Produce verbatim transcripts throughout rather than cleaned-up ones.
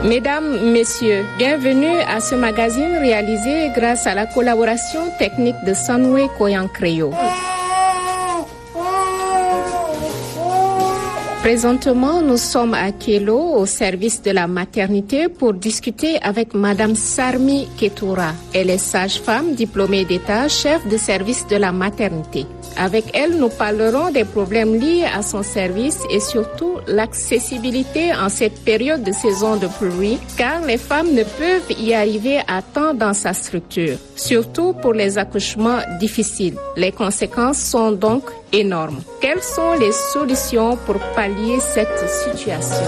Mesdames, Messieurs, bienvenue à ce magazine réalisé grâce à la collaboration technique de Sunway Koyan Creyo. Présentement, nous sommes à Kélo, au service de la maternité, pour discuter avec Madame Sarmi Ketoura. Elle est sage-femme, diplômée d'État, chef de service de la maternité. Avec elle, nous parlerons des problèmes liés à son service et surtout l'accessibilité en cette période de saison de pluie, car les femmes ne peuvent y arriver à temps dans sa structure, surtout pour les accouchements difficiles. Les conséquences sont donc énormes. Quelles sont les solutions pour pallier cette situation?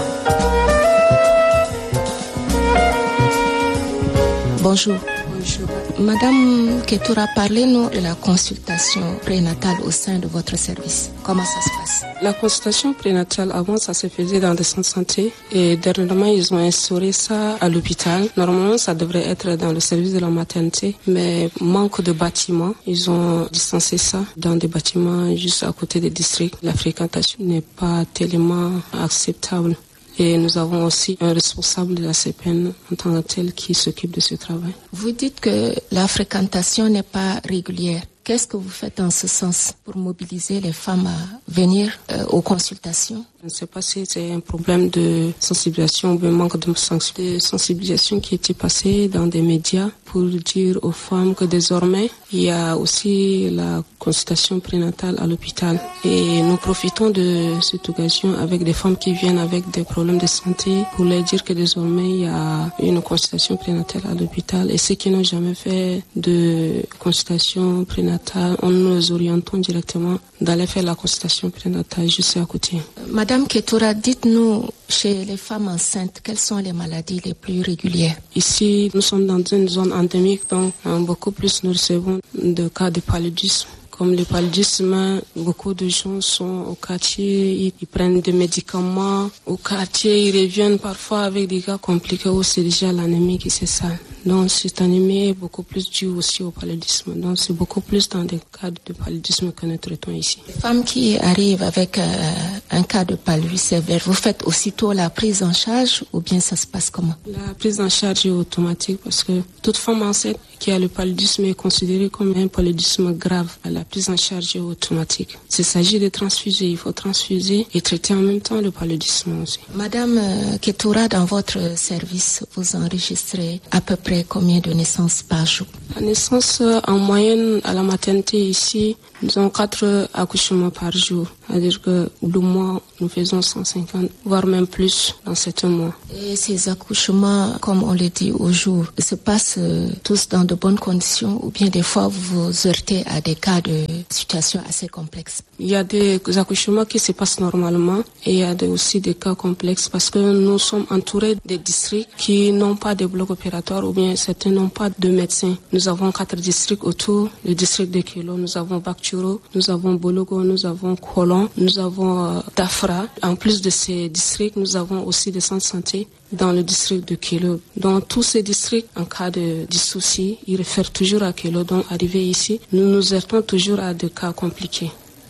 Bonjour. Bonjour. Madame Ketoura, parlez-nous de la consultation prénatale au sein de votre service. Comment ça se passe? La consultation prénatale, avant, ça se faisait dans des centres de santé et dernièrement, ils ont instauré ça à l'hôpital. Normalement, ça devrait être dans le service de la maternité, mais manque de bâtiments. Ils ont distancé ça dans des bâtiments juste à côté des districts. La fréquentation n'est pas tellement acceptable. Et nous avons aussi un responsable de la C P N en tant que tel qui s'occupe de ce travail. Vous dites que la fréquentation n'est pas régulière. Qu'est-ce que vous faites en ce sens pour mobiliser les femmes à venir euh, aux consultations? Je ne sais pas si c'est un problème de sensibilisation ou un manque de sensibilisation qui était passé dans des médias pour dire aux femmes que désormais, il y a aussi la consultation prénatale à l'hôpital. Et nous profitons de cette occasion avec des femmes qui viennent avec des problèmes de santé pour leur dire que désormais, il y a une consultation prénatale à l'hôpital. Et ceux qui n'ont jamais fait de consultation prénatale, on nous orientons directement d'aller faire la consultation prénatale juste à côté. Madame Ketoura, dites-nous, chez les femmes enceintes, quelles sont les maladies les plus régulières? Ici, nous sommes dans une zone endémique, donc beaucoup plus nous recevons de cas de paludisme. Comme le paludisme, beaucoup de gens sont au quartier, ils, ils prennent des médicaments. Au quartier, ils reviennent parfois avec des cas compliqués où c'est déjà l'anémie qui s'installe. Donc cette anémie est beaucoup plus due aussi au paludisme. Donc c'est beaucoup plus dans des cas de paludisme que nous traitons ici. Les femmes qui arrivent avec euh, un cas de paludisme sévère, vous faites aussitôt la prise en charge ou bien ça se passe comment? La prise en charge est automatique parce que toute femme enceinte qui a le paludisme est considérée comme un paludisme grave. La prise en charge est automatique. S'il s'agit de transfuser, il faut transfuser et traiter en même temps le paludisme aussi. Madame Ketoura, dans votre service, vous enregistrez à peu près combien de naissances par jour? La naissance, en moyenne, à la maternité ici, nous avons quatre accouchements par jour. C'est-à-dire que le mois, nous faisons cent cinquante, voire même plus dans certains mois. Et ces accouchements, comme on le dit au jour, se passent tous dans de bonnes conditions ou bien des fois vous vous heurtez à des cas de situations assez complexes? Il y a des accouchements qui se passent normalement et il y a des, aussi des cas complexes parce que nous sommes entourés de districts qui n'ont pas de bloc opératoire ou bien certains n'ont pas de médecins. Nous avons quatre districts autour. Le district de Kélo, nous avons Bakchuro, nous avons Bologo, nous avons Kolon, nous avons euh, Dafra. En plus de ces districts, nous avons aussi des centres de santé dans le district de Kélo. Dans tous ces districts, en cas de, de soucis, ils réfèrent toujours à Kélo. Donc, arrivé ici, nous nous heurtons toujours à des cas compliqués.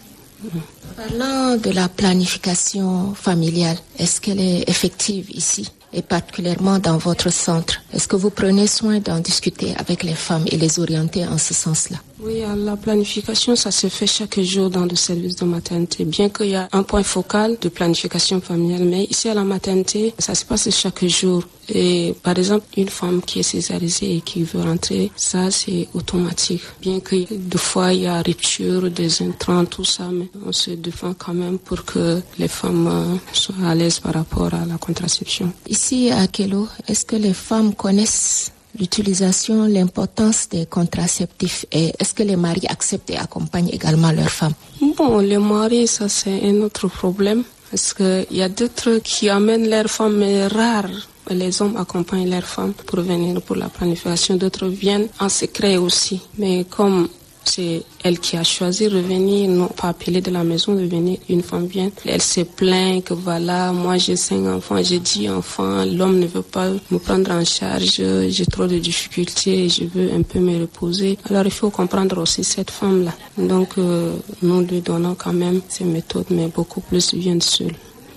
Parlant de la planification familiale, est-ce qu'elle est effective ici et particulièrement dans votre centre? Est-ce que vous prenez soin d'en discuter avec les femmes et les orienter en ce sens-là? Oui, la planification, ça se fait chaque jour dans le service de maternité. Bien qu'il y a un point focal de planification familiale, mais ici à la maternité, ça se passe chaque jour. Et par exemple, une femme qui est césarisée et qui veut rentrer, ça c'est automatique. Bien que des fois il y a rupture des intrants, tout ça, mais on se défend quand même pour que les femmes soient à l'aise par rapport à la contraception. Ici à Kélo, est-ce que les femmes connaissent l'utilisation, l'importance des contraceptifs et est-ce que les maris acceptent et accompagnent également leurs femmes? Bon, les maris, ça c'est un autre problème parce qu'il y a d'autres qui amènent leurs femmes, mais rares. Les hommes accompagnent leurs femmes pour venir pour la planification, d'autres viennent en secret aussi. Mais comme c'est elle qui a choisi de revenir, non pas appeler de la maison de venir, une femme vient, elle se plaint que voilà, moi j'ai cinq enfants, j'ai dix enfants, l'homme ne veut pas me prendre en charge, j'ai trop de difficultés, je veux un peu me reposer. Alors il faut comprendre aussi cette femme-là. Donc euh, nous lui donnons quand même ces méthodes, mais beaucoup plus viennent seules.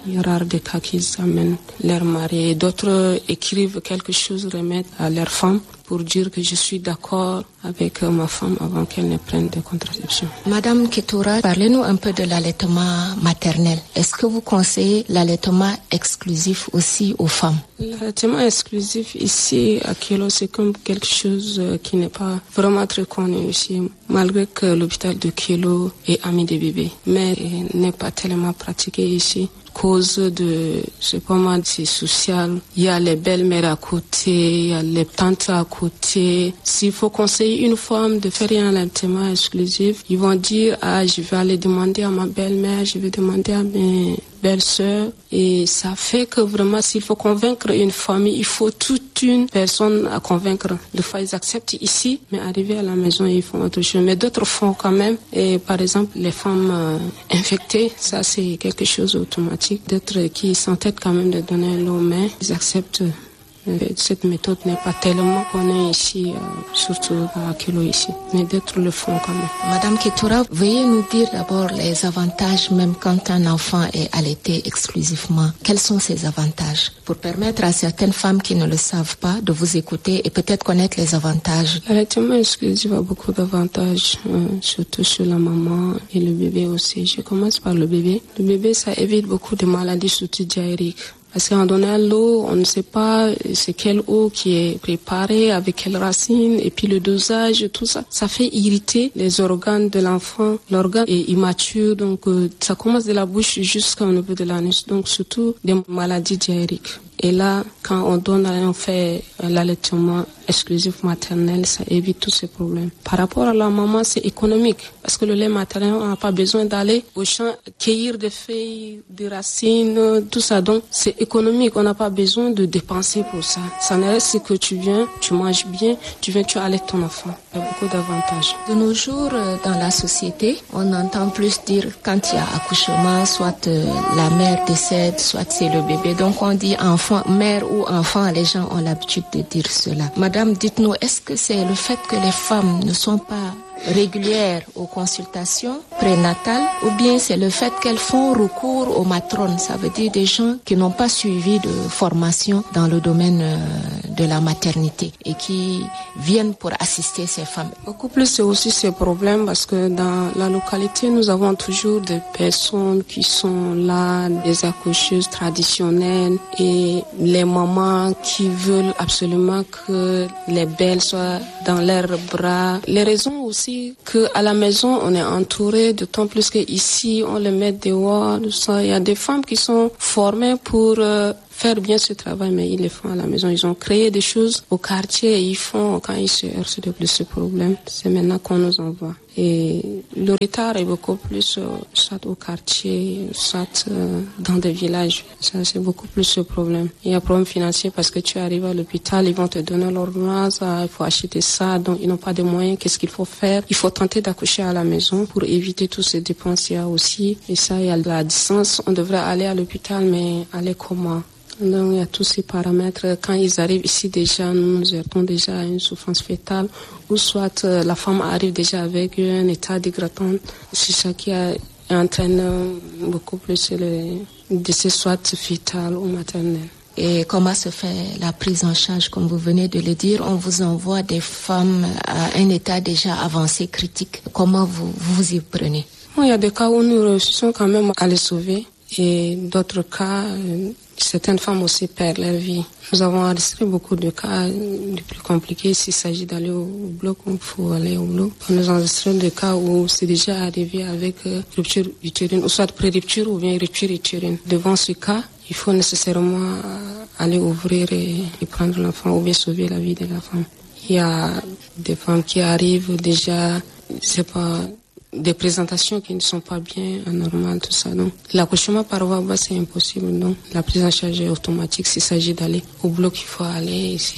Il y a rare des cas qu'ils amènent leur mari. D'autres écrivent quelque chose, remettent à leur femme pour dire que je suis d'accord avec ma femme avant qu'elle ne prenne des contraceptions. Madame Ketoura, parlez-nous un peu de l'allaitement maternel. Est-ce que vous conseillez l'allaitement exclusif aussi aux femmes? L'allaitement exclusif ici à Kelo, c'est comme quelque chose qui n'est pas vraiment très connu ici, malgré que l'hôpital de Kelo est ami des bébés, mais n'est pas tellement pratiqué ici. Cause de, je sais pas moi, c'est social. Il y a les belles-mères à côté, il y a les tantes à côté. S'il faut conseiller une femme de faire un allaitement exclusif, ils vont dire, ah, je vais aller demander à ma belle-mère, je vais demander à mes belles-sœurs. Et ça fait que vraiment, s'il faut convaincre une famille, il faut toute une personne à convaincre. Des fois, ils acceptent ici, mais arrivé à la maison, ils font autre chose. Mais d'autres font quand même. Et par exemple, les femmes euh, infectées, ça c'est quelque chose automatique. D'autres qui s'entêtent quand même de donner l'eau, mais ils acceptent. Cette méthode n'est pas tellement connue ici, euh, surtout à Kelo ici, mais d'autres le font quand même. Madame Ketoura, veuillez nous dire d'abord les avantages, même quand un enfant est allaité exclusivement. Quels sont ces avantages pour permettre à certaines femmes qui ne le savent pas de vous écouter et peut-être connaître les avantages? L'allaitement exclusif a beaucoup d'avantages, euh, surtout sur la maman et le bébé aussi. Je commence par le bébé. Le bébé, ça évite beaucoup de maladies, surtout diarrhéiques. Parce qu'en donnant l'eau, on ne sait pas c'est quelle eau qui est préparée, avec quelle racine, et puis le dosage, tout ça. Ça fait irriter les organes de l'enfant. L'organe est immature, donc euh, ça commence de la bouche jusqu'au niveau de l'anus. Donc surtout des maladies diarrhéiques. Et là, quand on donne, on fait l'allaitement exclusif maternel, ça évite tous ces problèmes. Par rapport à la maman, c'est économique. Parce que le lait maternel, on n'a pas besoin d'aller au champ cueillir des feuilles, des racines, tout ça. Donc, c'est économique. On n'a pas besoin de dépenser pour ça. Ça ne reste que tu viens, tu manges bien, tu viens, tu allaites ton enfant. Il y a beaucoup d'avantages. De nos jours, dans la société, on entend plus dire quand il y a accouchement, soit la mère décède, soit c'est le bébé. Donc, on dit enfant, mère ou enfant, les gens ont l'habitude de dire cela. Madame, dites-nous, est-ce que c'est le fait que les femmes ne sont pas régulières aux consultations prénatales ou bien c'est le fait qu'elles font recours aux matrones, ça veut dire des gens qui n'ont pas suivi de formation dans le domaine de la maternité et qui viennent pour assister ces femmes? Beaucoup plus, c'est aussi ces problèmes parce que dans la localité, nous avons toujours des personnes qui sont là, des accoucheuses traditionnelles et les mamans qui veulent absolument que les belles soient dans leurs bras. Les raisons aussi qu'à la maison, on est entouré, d'autant plus qu'ici, on les met dehors, tout ça. Il y a des femmes qui sont formées pour euh, faire bien ce travail, mais ils le font à la maison. Ils ont créé des choses au quartier et ils font, quand ils se heurtent de plus ce problème, c'est maintenant qu'on nous envoie. Et le retard est beaucoup plus euh, soit au quartier, soit euh, dans des villages. Ça, c'est beaucoup plus ce problème. Il y a un problème financier parce que tu arrives à l'hôpital, ils vont te donner l'ordonnance, il faut acheter ça, donc ils n'ont pas de moyens. Qu'est-ce qu'il faut faire? Il faut tenter d'accoucher à la maison pour éviter toutes ces dépenses. Il y a aussi, et ça, il y a la distance. On devrait aller à l'hôpital, mais aller comment? Donc, il y a tous ces paramètres. Quand ils arrivent ici, déjà, nous nous heurtons déjà à une souffrance fétale, ou soit euh, la femme arrive déjà avec un état dégradant. C'est ça qui a, entraîne beaucoup plus le décès, soit fétal ou maternel. Et comment se fait la prise en charge? Comme vous venez de le dire, on vous envoie des femmes à un état déjà avancé, critique. Comment vous vous y prenez? Bon, il y a des cas où nous réussissons quand même à les sauver. Et d'autres cas, euh, certaines femmes aussi perdent leur vie. Nous avons enregistré beaucoup de cas les plus compliqués. S'il s'agit d'aller au bloc, il faut aller au bloc. Nous avons enregistré des cas où c'est déjà arrivé avec euh, rupture utérine, ou soit pré-rupture ou bien rupture utérine. Devant ce cas, il faut nécessairement aller ouvrir et, et prendre l'enfant ou bien sauver la vie de la femme. Il y a des femmes qui arrivent déjà, c'est pas... des présentations qui ne sont pas bien anormales, tout ça. Donc, l'accouchement par voie basse, c'est impossible. Donc, la prise en charge est automatique. S'il s'agit d'aller au bloc, il faut aller. C'est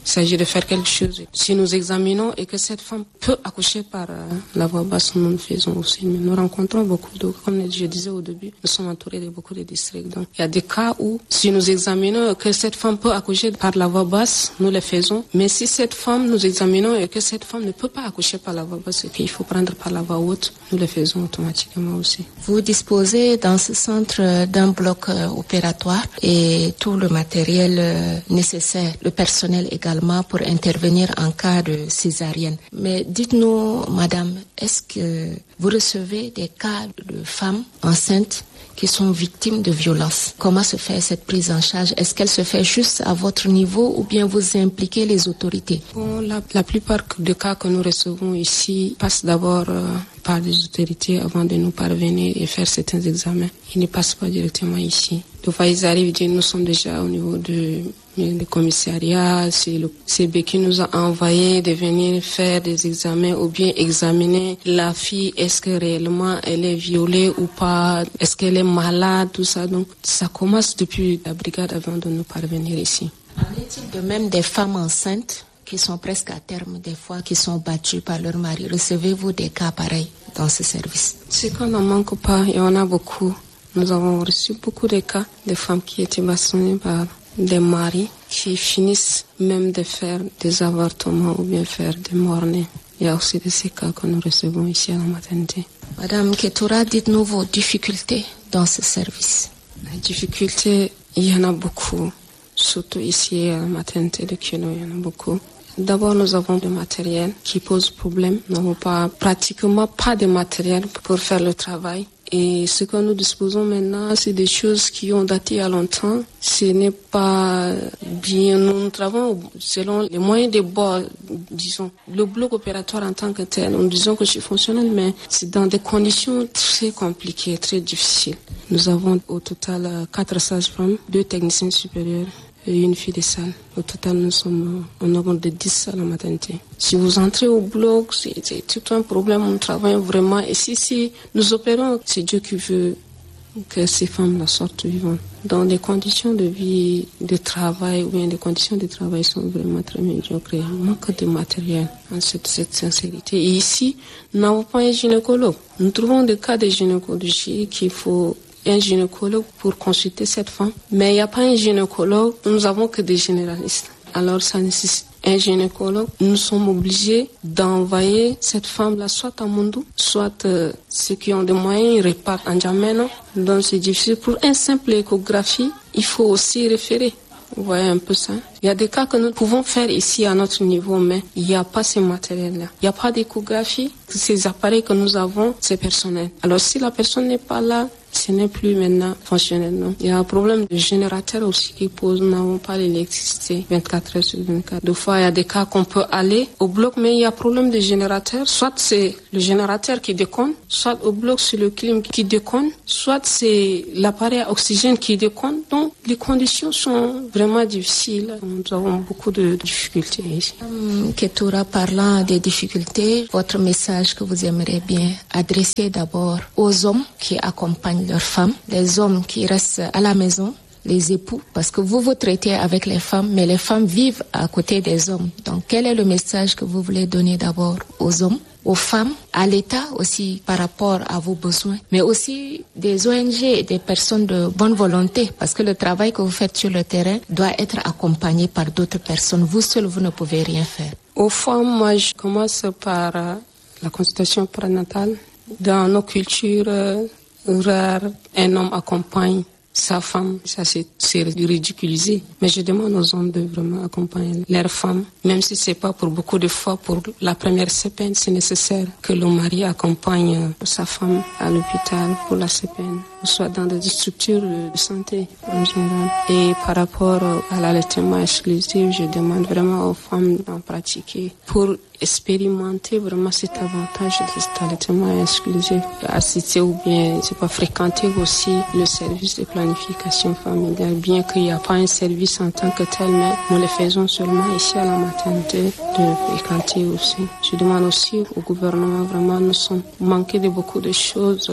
Il s'agit de faire quelque chose. Si nous examinons et que cette femme peut accoucher par euh, la voie basse, nous le faisons aussi. Mais nous rencontrons beaucoup de, comme je disais au début, nous sommes entourés de beaucoup de districts. Donc, il y a des cas où, si nous examinons que cette femme peut accoucher par la voie basse, nous le faisons. Mais si cette femme, nous examinons et que cette femme ne peut pas accoucher par la voie basse et qu'il faut prendre par la voie haute, nous le faisons automatiquement aussi. Vous disposez dans ce centre d'un bloc euh, opératoire et tout le matériel euh, nécessaire, le personnel également pour intervenir en cas de césarienne. Mais dites-nous, madame, est-ce que vous recevez des cas de femmes enceintes qui sont victimes de violences? Comment se fait cette prise en charge? Est-ce qu'elle se fait juste à votre niveau ou bien vous impliquez les autorités? Bon, la, la plupart des cas que nous recevons ici passent d'abord euh, par les autorités avant de nous parvenir et faire certains examens. Ils ne passent pas directement ici. Des fois, ils arrivent, nous sommes déjà au niveau de le commissariat, c'est le C B qui nous a envoyé de venir faire des examens ou bien examiner la fille, est-ce que réellement elle est violée ou pas, est-ce qu'elle est malade, tout ça. Donc ça commence depuis la brigade avant de nous parvenir ici. En est-il de même des femmes enceintes qui sont presque à terme, des fois qui sont battues par leur mari? Recevez-vous des cas pareils dans ce service? C'est qu'on n'en manque pas, il y en a beaucoup. Nous avons reçu beaucoup de cas de femmes qui étaient bastonnées par des maris qui finissent même de faire des avortements ou bien faire des morts-nés. Il y a aussi de ces cas que nous recevons ici à la maternité. Madame Ketoura, dites-nous vos difficultés dans ce service. Les difficultés, il y en a beaucoup. Surtout ici à la maternité de Kino, il y en a beaucoup. D'abord, nous avons du matériel qui pose problème. Nous n'avons pas, pratiquement pas de matériel pour faire le travail. Et ce que nous disposons maintenant, c'est des choses qui ont daté il y a longtemps. Ce n'est pas bien. Nous travaillons selon les moyens de bord, disons. Le bloc opératoire en tant que tel, nous disons que c'est fonctionnel, mais c'est dans des conditions très compliquées, très difficiles. Nous avons au total quatre sages-femmes, deux techniciens supérieurs et une fille de salle. Au total, nous sommes au nombre de dix à la maternité. Si vous entrez au bloc, c'est, c'est tout un problème. On travaille vraiment. Et si, si nous opérons, c'est Dieu qui veut que ces femmes-là sortent vivantes. Dans des conditions de vie, de travail, ou bien des conditions de travail sont vraiment très médiocres. Il manque de matériel en cette, cette sincérité. Et ici, nous n'avons pas un gynécologue. Nous trouvons des cas de gynécologie qu'il faut un gynécologue pour consulter cette femme. Mais il n'y a pas un gynécologue, nous n'avons que des généralistes. Alors ça nécessite un gynécologue. Nous sommes obligés d'envoyer cette femme-là soit à Mondou, soit euh, ceux qui ont des moyens, ils repartent en Djamena. Donc c'est difficile. Pour une simple échographie, il faut aussi référer. Vous voyez un peu ça. Il y a des cas que nous pouvons faire ici à notre niveau, mais il n'y a pas ces matériels-là. Il n'y a pas d'échographie. Ces appareils que nous avons, c'est personnel. Alors si la personne n'est pas là, ce n'est plus maintenant fonctionnel. Non. Il y a un problème de générateur aussi qui pose. Nous n'avons pas l'électricité vingt-quatre heures sur vingt-quatre. Deux fois, il y a des cas qu'on peut aller au bloc, mais il y a un problème de générateur. Soit c'est le générateur qui déconne, soit au bloc c'est le clim qui déconne, soit c'est l'appareil à oxygène qui déconne. Donc les conditions sont vraiment difficiles. Nous avons beaucoup de difficultés ici. Hum, Ketoura, parlant des difficultés, votre message que vous aimeriez bien adresser d'abord aux hommes qui accompagnent leurs femmes, les hommes qui restent à la maison, les époux, parce que vous vous traitez avec les femmes, mais les femmes vivent à côté des hommes. Donc quel est le message que vous voulez donner d'abord aux hommes, aux femmes, à l'État aussi par rapport à vos besoins, mais aussi des O N G et des personnes de bonne volonté, parce que le travail que vous faites sur le terrain doit être accompagné par d'autres personnes. Vous seul, vous ne pouvez rien faire. Aux femmes, moi je commence par euh, la consultation prénatale. Dans nos cultures euh, rare, un homme accompagne sa femme. Ça, c'est, c'est ridiculisé. Mais je demande aux hommes de vraiment accompagner leurs femmes. Même si c'est pas pour beaucoup de fois, pour la première C P N, c'est nécessaire que le mari accompagne sa femme à l'hôpital pour la C P N, soit dans des structures de santé en général. Et par rapport à l'allaitement exclusif, je demande vraiment aux femmes d'en pratiquer pour expérimenter vraiment cet avantage de cet allaitement exclusif, assister ou bien, c'est pas fréquenter aussi le service de planification familiale, bien qu'il n'y a pas un service en tant que tel, mais nous le faisons seulement ici à la maternité de fréquenter aussi. Je demande aussi au gouvernement, vraiment, nous sommes manqués de beaucoup de choses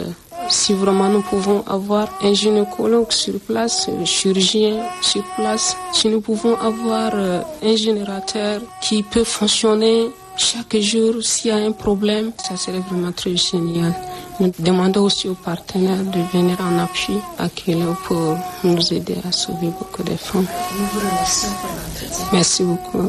Si vraiment nous pouvons avoir un gynécologue sur place, un chirurgien sur place, si nous pouvons avoir un générateur qui peut fonctionner chaque jour s'il y a un problème, ça serait vraiment très génial. Nous demandons aussi aux partenaires de venir en appui à Kelo pour nous aider à sauver beaucoup de femmes. Nous vous remercions pour l'entretien. Merci beaucoup.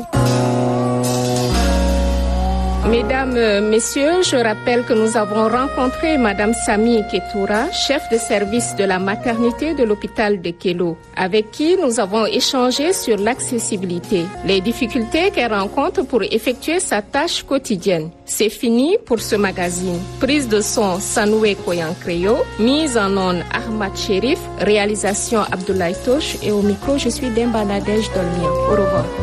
Mesdames, Messieurs, je rappelle que nous avons rencontré Madame Sami Ketoura, chef de service de la maternité de l'hôpital de Kelo, avec qui nous avons échangé sur l'accessibilité, les difficultés qu'elle rencontre pour effectuer sa tâche quotidienne. C'est fini pour ce magazine. Prise de son Sanoué Koyankreyo, mise en onde Ahmad Sherif, réalisation Abdoulaye Tosh et au micro je suis Demba Nadej Dolmian. Au revoir.